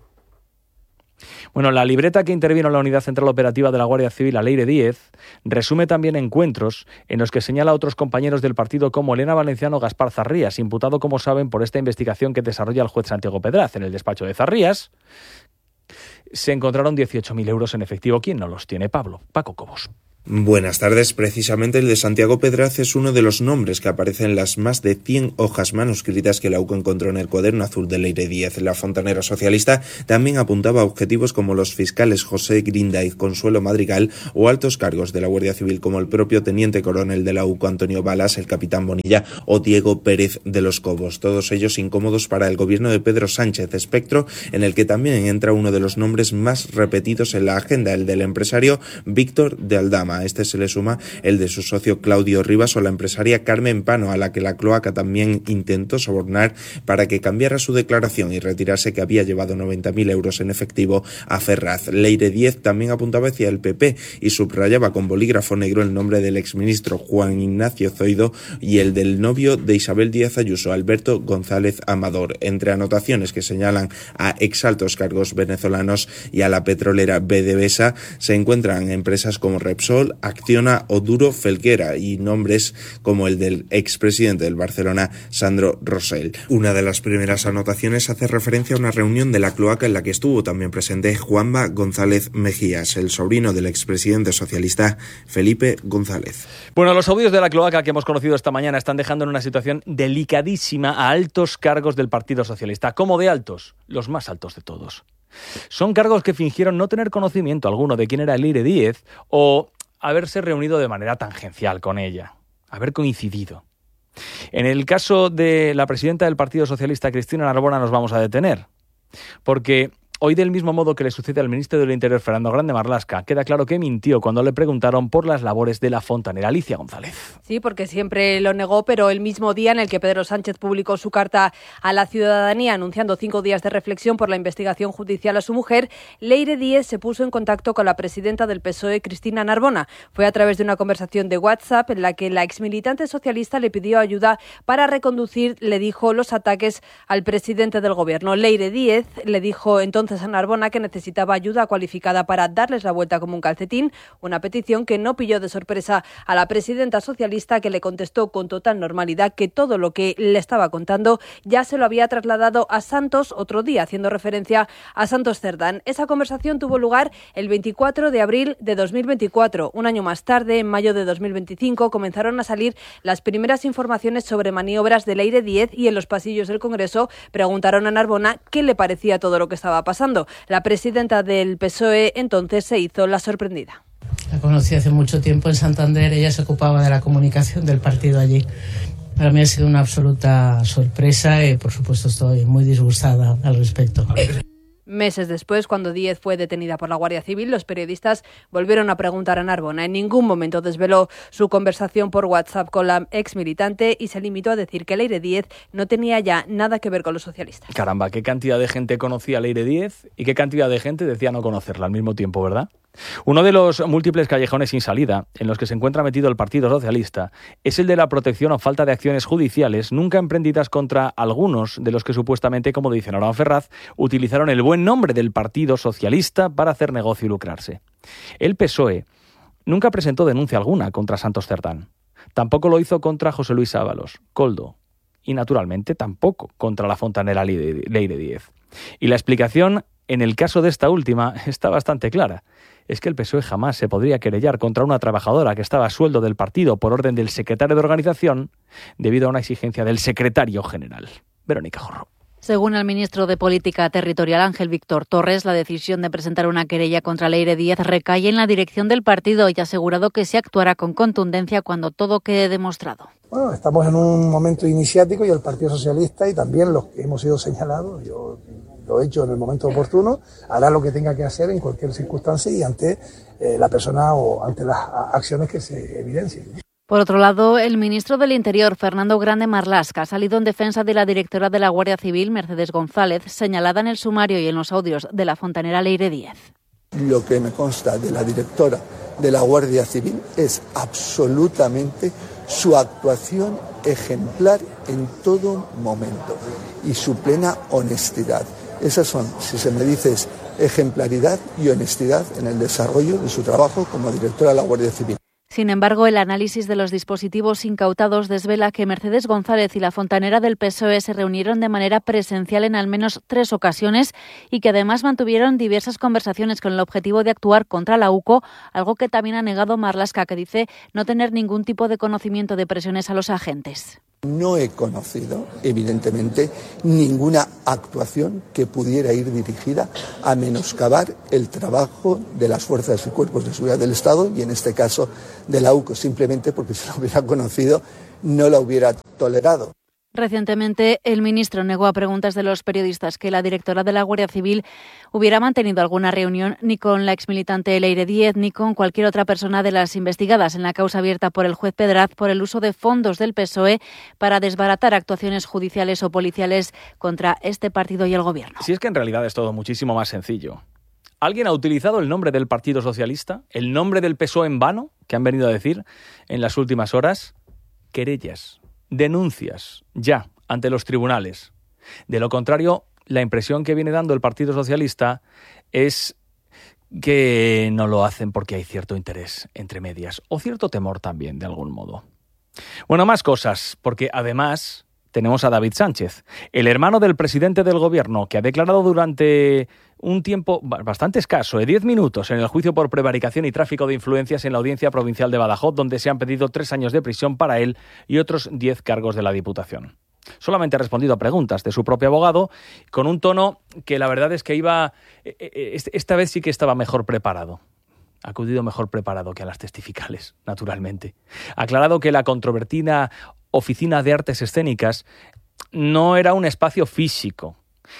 [SPEAKER 2] Bueno, la libreta que intervino en la Unidad Central Operativa de la Guardia Civil, a Leire Díez, resume también encuentros en los que señala a otros compañeros del partido como Elena Valenciano o Gaspar Zarrías, imputado, como saben, por esta investigación que desarrolla el juez Santiago Pedraz. En el despacho de Zarrías se encontraron dieciocho mil euros en efectivo. ¿Quién no los tiene? Pablo, Paco Cobos.
[SPEAKER 4] Buenas tardes. Precisamente el de Santiago Pedraz es uno de los nombres que aparecen en las más de cien hojas manuscritas que la U C O encontró en el cuaderno azul de Leire Díez. La fontanera socialista también apuntaba a objetivos como los fiscales José Grinda y Consuelo Madrigal o altos cargos de la Guardia Civil como el propio teniente coronel de la U C O Antonio Balas, el capitán Bonilla o Diego Pérez de los Cobos. Todos ellos incómodos para el gobierno de Pedro Sánchez, espectro en el que también entra uno de los nombres más repetidos en la agenda, el del empresario Víctor de Aldama. A este se le suma el de su socio Claudio Rivas o la empresaria Carmen Pano, a la que la cloaca también intentó sobornar para que cambiara su declaración y retirase que había llevado noventa mil euros en efectivo a Ferraz. Leire Díez también apuntaba hacia el P P y subrayaba con bolígrafo negro el nombre del exministro Juan Ignacio Zoido y el del novio de Isabel Díaz Ayuso, Alberto González Amador. Entre anotaciones que señalan a exaltos cargos venezolanos y a la petrolera B D V S A se encuentran empresas como Repsol, Acciona o Duro Felguera y nombres como el del expresidente del Barcelona, Sandro Rosell. Una de las primeras anotaciones hace referencia a una reunión de la cloaca en la que estuvo también presente Juanma González Mejías, el sobrino del expresidente socialista Felipe González.
[SPEAKER 2] Bueno, los audios de la cloaca que hemos conocido esta mañana están dejando en una situación delicadísima a altos cargos del Partido Socialista. ¿Cómo de altos? Los más altos de todos. Son cargos que fingieron no tener conocimiento alguno de quién era Leire Díez o haberse reunido de manera tangencial con ella, haber coincidido. En el caso de la presidenta del Partido Socialista, Cristina Narbona, nos vamos a detener, porque hoy, del mismo modo que le sucede al ministro del Interior, Fernando Grande Marlaska, queda claro que mintió cuando le preguntaron por las labores de la fontanera. Alicia González.
[SPEAKER 22] Sí, porque siempre lo negó, pero el mismo día en el que Pedro Sánchez publicó su carta a la ciudadanía anunciando cinco días de reflexión por la investigación judicial a su mujer, Leire Díez se puso en contacto con la presidenta del P S O E, Cristina Narbona. Fue a través de una conversación de WhatsApp en la que la exmilitante socialista le pidió ayuda para reconducir, le dijo, los ataques al presidente del gobierno. Leire Díez le dijo entonces a Narbona que necesitaba ayuda cualificada para darles la vuelta como un calcetín, una petición que no pilló de sorpresa a la presidenta socialista, que le contestó con total normalidad que todo lo que le estaba contando ya se lo había trasladado a Santos otro día, haciendo referencia a Santos Cerdán. Esa conversación tuvo lugar el veinticuatro de abril de dos mil veinticuatro. Un año más tarde, en mayo de dos mil veinticinco, comenzaron a salir las primeras informaciones sobre maniobras de Leire Díez y en los pasillos del Congreso preguntaron a Narbona qué le parecía todo lo que estaba pasando. La presidenta del P S O E entonces se hizo la sorprendida.
[SPEAKER 10] La conocí hace mucho tiempo en Santander, ella se ocupaba de la comunicación del partido allí. Para mí ha sido una absoluta sorpresa y, por supuesto, estoy muy disgustada al respecto.
[SPEAKER 22] Meses después, cuando Díez fue detenida por la Guardia Civil, los periodistas volvieron a preguntar a Narbona. En ningún momento desveló su conversación por WhatsApp con la ex militante y se limitó a decir que Leire Díez no tenía ya nada que ver con los socialistas.
[SPEAKER 2] Caramba, qué cantidad de gente conocía a Leire Díez y qué cantidad de gente decía no conocerla al mismo tiempo, ¿verdad? Uno de los múltiples callejones sin salida en los que se encuentra metido el Partido Socialista es el de la protección o falta de acciones judiciales nunca emprendidas contra algunos de los que supuestamente, como dice Nora Ferraz, utilizaron el buen nombre del Partido Socialista para hacer negocio y lucrarse. El P S O E nunca presentó denuncia alguna contra Santos Cerdán. Tampoco lo hizo contra José Luis Ábalos, Koldo, y naturalmente tampoco contra la fontanera Leire Díez. Y la explicación en el caso de esta última está bastante clara. Es que el P S O E jamás se podría querellar contra una trabajadora que estaba a sueldo del partido por orden del secretario de organización debido a una exigencia del secretario general. Verónica Jorro.
[SPEAKER 21] Según el ministro de Política Territorial Ángel Víctor Torres, la decisión de presentar una querella contra Leire Díez recae en la dirección del partido y ha asegurado que se actuará con contundencia cuando todo quede demostrado.
[SPEAKER 11] Bueno, estamos en un momento iniciático y el Partido Socialista y también los que hemos sido señalados, yo lo he hecho en el momento oportuno, hará lo que tenga que hacer en cualquier circunstancia y ante eh, la persona o ante las acciones que se evidencien.
[SPEAKER 21] Por otro lado, el ministro del Interior, Fernando Grande Marlaska, ha salido en defensa de la directora de la Guardia Civil, Mercedes González, señalada en el sumario y en los audios de la fontanera Leire Díez.
[SPEAKER 12] Lo que me consta de la directora de la Guardia Civil es absolutamente su actuación ejemplar en todo momento y su plena honestidad. Esas son, si se me dice, ejemplaridad y honestidad en el desarrollo de su trabajo como directora de la Guardia Civil.
[SPEAKER 21] Sin embargo, el análisis de los dispositivos incautados desvela que Mercedes González y la fontanera del P S O E se reunieron de manera presencial en al menos tres ocasiones y que además mantuvieron diversas conversaciones con el objetivo de actuar contra la U C O, algo que también ha negado Marlaska, que dice no tener ningún tipo de conocimiento de presiones a los agentes.
[SPEAKER 12] No he conocido, evidentemente, ninguna actuación que pudiera ir dirigida a menoscabar el trabajo de las fuerzas y cuerpos de seguridad del Estado y, en este caso, de la U C O, simplemente porque si lo hubiera conocido no la hubiera tolerado.
[SPEAKER 21] Recientemente, el ministro negó a preguntas de los periodistas que la directora de la Guardia Civil hubiera mantenido alguna reunión ni con la exmilitante Leire Díez ni con cualquier otra persona de las investigadas en la causa abierta por el juez Pedraz por el uso de fondos del P S O E para desbaratar actuaciones judiciales o policiales contra este partido y el Gobierno.
[SPEAKER 2] Si es que en realidad es todo muchísimo más sencillo. ¿Alguien ha utilizado el nombre del Partido Socialista, el nombre del P S O E en vano, que han venido a decir en las últimas horas? Querellas. Denuncias, ya, ante los tribunales. De lo contrario, la impresión que viene dando el Partido Socialista es que no lo hacen porque hay cierto interés entre medias, o cierto temor también, de algún modo. Bueno, más cosas, porque además tenemos a David Sánchez, el hermano del presidente del Gobierno, que ha declarado durante un tiempo bastante escaso, de diez minutos, en el juicio por prevaricación y tráfico de influencias en la Audiencia Provincial de Badajoz, donde se han pedido tres años de prisión para él y otros diez cargos de la Diputación. Solamente ha respondido a preguntas de su propio abogado, con un tono que la verdad es que iba, esta vez sí que estaba mejor preparado. Ha acudido mejor preparado que a las testificales, naturalmente. Ha aclarado que la controvertida Oficina de Artes Escénicas no era un espacio físico,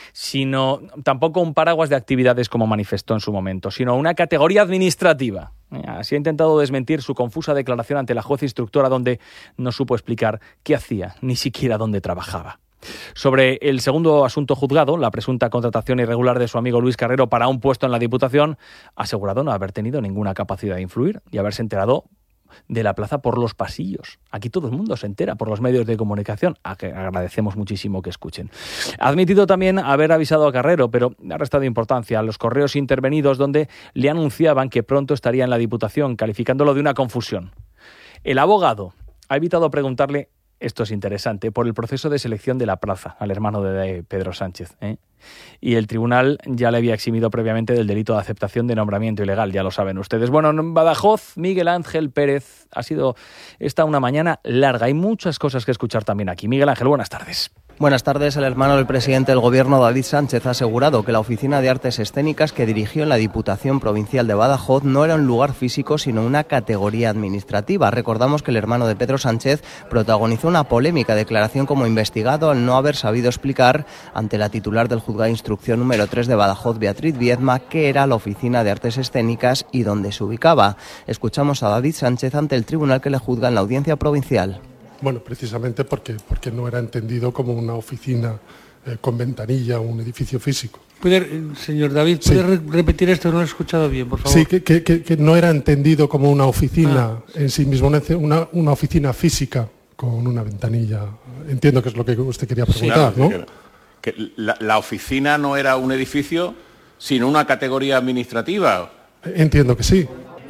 [SPEAKER 2] sino tampoco un paraguas de actividades como manifestó en su momento, sino una categoría administrativa. Así ha intentado desmentir su confusa declaración ante la juez instructora, donde no supo explicar qué hacía, ni siquiera dónde trabajaba. Sobre el segundo asunto juzgado, la presunta contratación irregular de su amigo Luis Carrero para un puesto en la Diputación, ha asegurado no haber tenido ninguna capacidad de influir y haberse enterado de la plaza por los pasillos. Aquí todo el mundo se entera por los medios de comunicación, a que agradecemos muchísimo que escuchen. Ha admitido también haber avisado a Carrero, pero ha restado importancia a los correos intervenidos donde le anunciaban que pronto estaría en la Diputación, calificándolo de una confusión. El abogado ha evitado preguntarle, esto es interesante, por el proceso de selección de la plaza al hermano de Pedro Sánchez, ¿eh? Y el tribunal ya le había eximido previamente del delito de aceptación de nombramiento ilegal, ya lo saben ustedes. Bueno, en Badajoz, Miguel Ángel Pérez, ha sido esta una mañana larga. Hay muchas cosas que escuchar también aquí. Miguel Ángel, buenas tardes.
[SPEAKER 13] Buenas tardes. El hermano del presidente del Gobierno, David Sánchez, ha asegurado que la Oficina de Artes Escénicas que dirigió en la Diputación Provincial de Badajoz no era un lugar físico, sino una categoría administrativa. Recordamos que el hermano de Pedro Sánchez protagonizó una polémica declaración como investigado al no haber sabido explicar ante la titular del Juzgado de Instrucción número tres de Badajoz, Beatriz Viedma, qué era la Oficina de Artes Escénicas y dónde se ubicaba. Escuchamos a David Sánchez ante el tribunal que le juzga en la Audiencia Provincial.
[SPEAKER 15] Bueno, precisamente porque, porque no era entendido como una oficina eh, con ventanilla o un edificio físico.
[SPEAKER 24] ¿Puede, señor David, ¿puede sí. repetir esto? No lo he escuchado bien, por favor.
[SPEAKER 15] Sí, que, que, que no era entendido como una oficina ah. en sí mismo, una, una oficina física con una ventanilla. Entiendo que es lo que usted quería preguntar, sí, claro,
[SPEAKER 16] ¿no? Que la, la oficina no era un edificio, sino una categoría administrativa.
[SPEAKER 15] Entiendo que sí.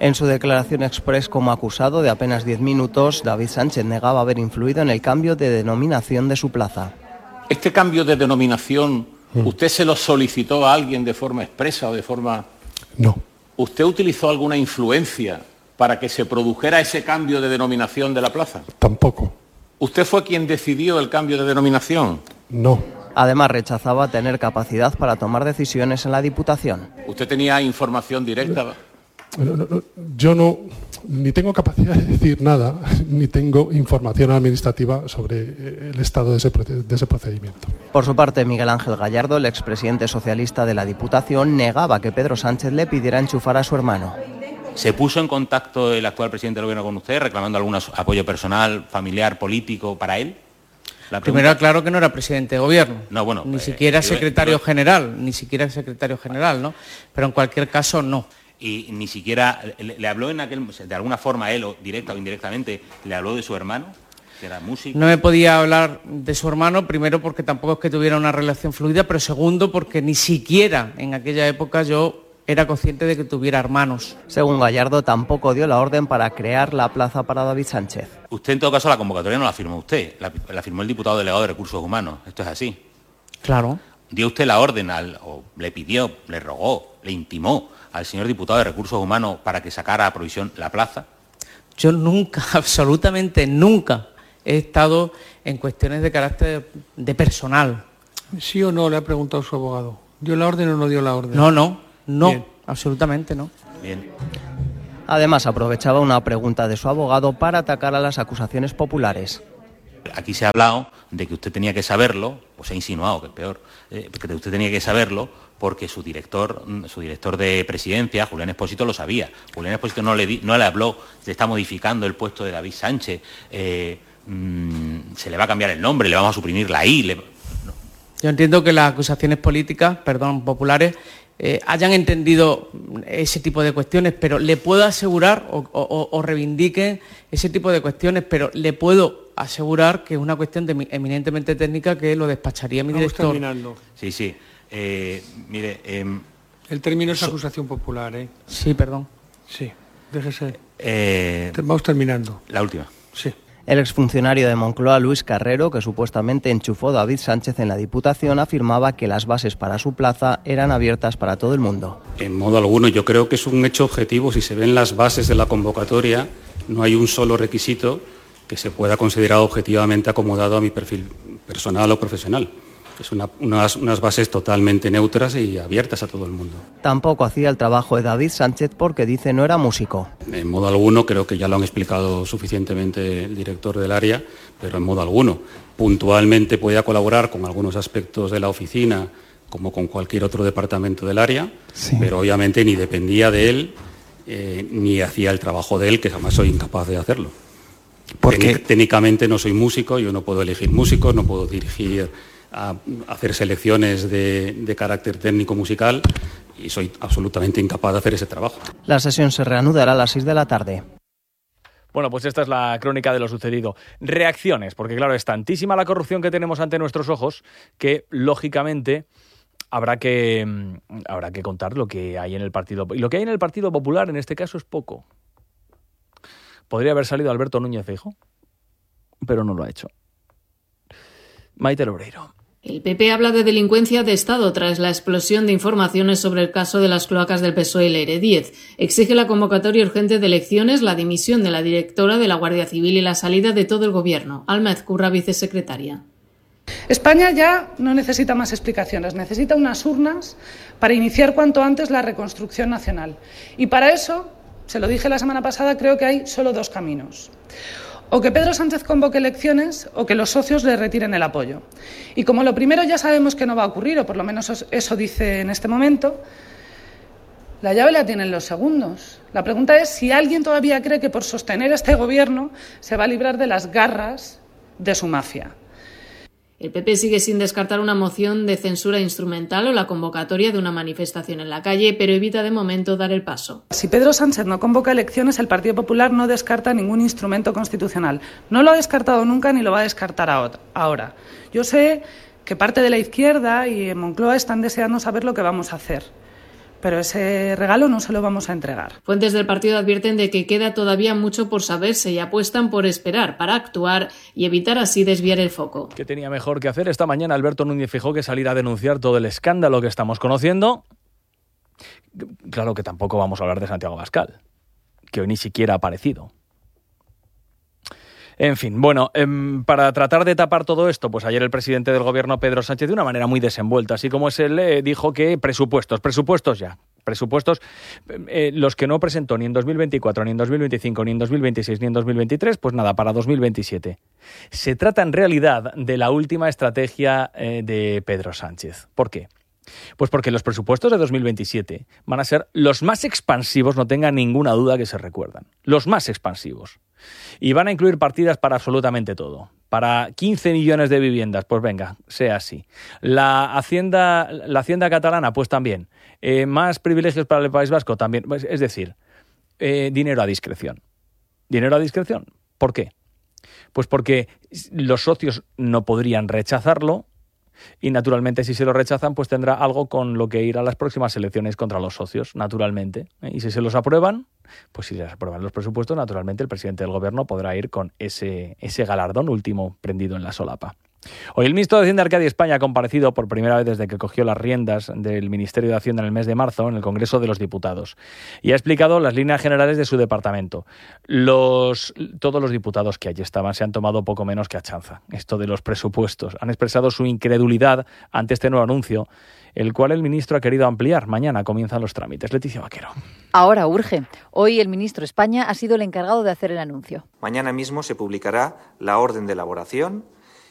[SPEAKER 13] En su declaración express como acusado de apenas diez minutos, David Sánchez negaba haber influido en el cambio de denominación de su plaza.
[SPEAKER 16] ¿Este cambio de denominación usted se lo solicitó a alguien de forma expresa o de forma...?
[SPEAKER 15] No.
[SPEAKER 16] ¿Usted utilizó alguna influencia para que se produjera ese cambio de denominación de la plaza?
[SPEAKER 15] Tampoco.
[SPEAKER 16] ¿Usted fue quien decidió el cambio de denominación?
[SPEAKER 15] No.
[SPEAKER 13] Además, rechazaba tener capacidad para tomar decisiones en la Diputación.
[SPEAKER 16] ¿Usted tenía información directa?
[SPEAKER 15] No, no, no, yo no, ni tengo capacidad de decir nada, ni tengo información administrativa sobre el estado de ese, de ese procedimiento.
[SPEAKER 13] Por su parte, Miguel Ángel Gallardo, el expresidente socialista de la Diputación, negaba que Pedro Sánchez le pidiera enchufar a su hermano.
[SPEAKER 14] ¿Se puso en contacto el actual presidente del Gobierno con usted, reclamando algún apoyo personal, familiar, político para él?
[SPEAKER 24] Primero aclaro que no era presidente de Gobierno,
[SPEAKER 14] no, bueno,
[SPEAKER 24] ni
[SPEAKER 14] eh,
[SPEAKER 24] siquiera
[SPEAKER 14] yo,
[SPEAKER 24] secretario
[SPEAKER 14] yo,
[SPEAKER 24] general, ni siquiera secretario general, ¿no? Pero en cualquier caso, no.
[SPEAKER 14] Y ni siquiera le, le habló en aquel, de alguna forma él, o directa o indirectamente, le habló de su hermano, que era músico.
[SPEAKER 24] No me podía hablar de su hermano, primero porque tampoco es que tuviera una relación fluida, pero segundo porque ni siquiera en aquella época yo era consciente de que tuviera hermanos.
[SPEAKER 13] Según Gallardo, tampoco dio la orden para crear la plaza para David Sánchez.
[SPEAKER 14] Usted, en todo caso, la convocatoria no la firmó usted, la, la firmó el diputado delegado de Recursos Humanos. ¿Esto es así?
[SPEAKER 24] Claro.
[SPEAKER 14] ¿Dio usted la orden, al, o le pidió, le rogó, le intimó al señor diputado de Recursos Humanos para que sacara a provisión la plaza?
[SPEAKER 24] Yo nunca, absolutamente nunca, he estado en cuestiones de carácter de personal. ¿Sí o no? Le ha preguntado su abogado. ¿Dio la orden o no dio la orden? No, no, no, Bien. absolutamente no.
[SPEAKER 14] Bien.
[SPEAKER 13] Además, aprovechaba una pregunta de su abogado para atacar a las acusaciones populares.
[SPEAKER 14] Aquí se ha hablado de que usted tenía que saberlo, o se ha insinuado, que es peor, eh, que usted tenía que saberlo porque su director, su director de presidencia, Julián Expósito, lo sabía. Julián Expósito no le, di, no le habló, se está modificando el puesto de David Sánchez, eh, mmm, se le va a cambiar el nombre, le vamos a suprimir la I. Le... No.
[SPEAKER 24] Yo entiendo que las acusaciones políticas, perdón, populares, eh, hayan entendido ese tipo de cuestiones, pero le puedo asegurar, o, o, o reivindiquen ese tipo de cuestiones, pero le puedo asegurar que es una cuestión de, eminentemente técnica que lo despacharía mi Vamos
[SPEAKER 14] director.
[SPEAKER 24] Terminando.
[SPEAKER 14] Sí, sí. Eh, mire, eh,
[SPEAKER 24] el término es so, acusación popular, ¿eh? Sí, perdón. Sí, déjese.
[SPEAKER 14] Eh,
[SPEAKER 24] Vamos terminando.
[SPEAKER 14] La última.
[SPEAKER 24] Sí.
[SPEAKER 13] El exfuncionario de Moncloa, Luis Carrero, que supuestamente enchufó a David Sánchez en la Diputación, afirmaba que las bases para su plaza eran abiertas para todo el mundo.
[SPEAKER 17] En modo alguno, yo creo que es un hecho objetivo. Si se ven las bases de la convocatoria, no hay un solo requisito que se pueda considerar objetivamente acomodado a mi perfil personal o profesional. Es una, unas, unas bases totalmente neutras y abiertas a todo el mundo.
[SPEAKER 13] Tampoco hacía el trabajo de David Sánchez porque dice no era músico.
[SPEAKER 17] En modo alguno, creo que ya lo han explicado suficientemente el director del área, pero en modo alguno. Puntualmente podía colaborar con algunos aspectos de la oficina, como con cualquier otro departamento del área, sí. Pero obviamente ni dependía de él, eh, ni hacía el trabajo de él, que jamás soy incapaz de hacerlo.
[SPEAKER 13] Porque
[SPEAKER 17] técnicamente no soy músico, yo no puedo elegir músicos, no puedo dirigir, a hacer selecciones de, de carácter técnico musical y soy absolutamente incapaz de hacer ese trabajo.
[SPEAKER 13] La sesión se reanudará a las seis de la tarde.
[SPEAKER 2] Bueno, pues esta es la crónica de lo sucedido. Reacciones, porque claro, es tantísima la corrupción que tenemos ante nuestros ojos que, lógicamente, habrá que, habrá que contar lo que hay en el Partido Popular. Y lo que hay en el Partido Popular, en este caso, es poco. Podría haber salido Alberto Núñez Feijóo, pero no lo ha hecho. Maite Loureiro.
[SPEAKER 18] El P P habla de delincuencia de Estado tras la explosión de informaciones sobre el caso de las cloacas del P S O E y Leire Díez. Exige la convocatoria urgente de elecciones, la dimisión de la directora de la Guardia Civil y la salida de todo el Gobierno. Alma Ezcurra, vicesecretaria.
[SPEAKER 19] España ya no necesita más explicaciones, necesita unas urnas para iniciar cuanto antes la reconstrucción nacional. Y para eso, se lo dije la semana pasada, creo que hay solo dos caminos. O que Pedro Sánchez convoque elecciones o que los socios le retiren el apoyo. Y como lo primero ya sabemos que no va a ocurrir, o por lo menos eso dice en este momento, la llave la tienen los segundos. La pregunta es si alguien todavía cree que por sostener este gobierno se va a librar de las garras de su mafia.
[SPEAKER 18] El P P sigue sin descartar una moción de censura instrumental o la convocatoria de una manifestación en la calle, pero evita de momento dar el paso.
[SPEAKER 19] Si Pedro Sánchez no convoca elecciones, el Partido Popular no descarta ningún instrumento constitucional. No lo ha descartado nunca ni lo va a descartar ahora. Yo sé que parte de la izquierda y en Moncloa están deseando saber lo que vamos a hacer. pero ese regalo no se lo vamos a entregar.
[SPEAKER 18] Fuentes del partido advierten de que queda todavía mucho por saberse y apuestan por esperar para actuar y evitar así desviar el foco.
[SPEAKER 2] ¿Qué tenía mejor que hacer esta mañana Alberto Núñez Feijóo que salir a denunciar todo el escándalo que estamos conociendo? Claro que tampoco vamos a hablar de Santiago Abascal, que hoy ni siquiera ha aparecido. En fin, bueno, eh, para tratar de tapar todo esto, pues ayer el presidente del gobierno, Pedro Sánchez, de una manera muy desenvuelta, así como es él, eh, dijo que presupuestos, presupuestos ya, presupuestos, eh, los que no presentó ni en dos mil veinticuatro, ni en dos mil veinticinco, ni en dos mil veintiséis, ni en dos mil veintitrés, pues nada, para dos mil veintisiete. Se trata en realidad de la última estrategia eh, de Pedro Sánchez. ¿Por qué? Pues porque los presupuestos de dos mil veintisiete van a ser los más expansivos, no tenga ninguna duda que se recuerdan, los más expansivos. Y van a incluir partidas para absolutamente todo. Para quince millones de viviendas, pues venga, sea así. La Hacienda, la Hacienda catalana, pues también. Eh, más privilegios para el País Vasco, también. Pues, es decir, eh, dinero a discreción. Dinero a discreción. ¿Por qué? Pues porque los socios no podrían rechazarlo. Y naturalmente si se lo rechazan pues tendrá algo con lo que ir a las próximas elecciones contra los socios, naturalmente. Y si se los aprueban, pues si se les aprueban los presupuestos, naturalmente el presidente del gobierno podrá ir con ese, ese galardón último prendido en la solapa. Hoy el ministro de Hacienda, Arcadi España, ha comparecido por primera vez desde que cogió las riendas del Ministerio de Hacienda en el mes de marzo en el Congreso de los Diputados y ha explicado las líneas generales de su departamento. Los, todos los diputados que allí estaban se han tomado poco menos que a chanza esto de los presupuestos. Han expresado su incredulidad ante este nuevo anuncio, el cual el ministro ha querido ampliar. Mañana comienzan los trámites. Leticia Vaquero.
[SPEAKER 3] Ahora urge. Hoy el ministro España ha sido el encargado de hacer el anuncio.
[SPEAKER 5] Mañana mismo se publicará la orden de elaboración